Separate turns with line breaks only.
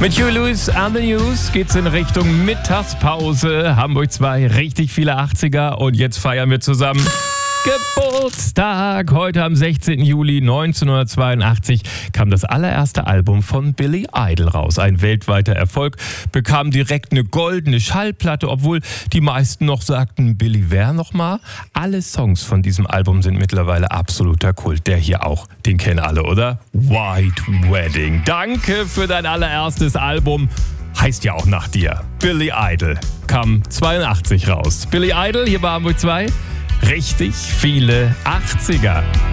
Mit Huey Lewis and the News geht's in Richtung Mittagspause. Hamburg 2, richtig viele 80er und jetzt feiern wir zusammen Geburtstag. Heute am 16. Juli 1982 kam das allererste Album von Billy Idol raus. Ein weltweiter Erfolg, bekam direkt eine goldene Schallplatte, obwohl die meisten noch sagten, Billy wer noch mal? Alle Songs von diesem Album sind mittlerweile absoluter Kult. Der hier auch, den kennen alle, oder? White Wedding. Danke für dein allererstes Album. Heißt ja auch nach dir. Billy Idol kam 82 raus. Billy Idol hier bei Hamburg 2. Richtig viele 80er.